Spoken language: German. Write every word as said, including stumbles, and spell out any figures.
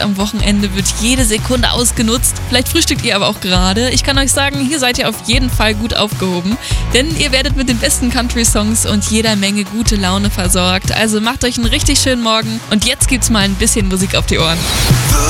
am Wochenende wird jede Sekunde ausgenutzt. Vielleicht frühstückt ihr aber auch gerade. Ich kann euch sagen, hier seid ihr auf jeden Fall gut aufgehoben, denn ihr werdet mit den besten Country-Songs und jeder Menge gute Laune versorgt. Also macht euch einen richtig schönen Morgen und jetzt gibt's mal ein bisschen Musik auf die Ohren.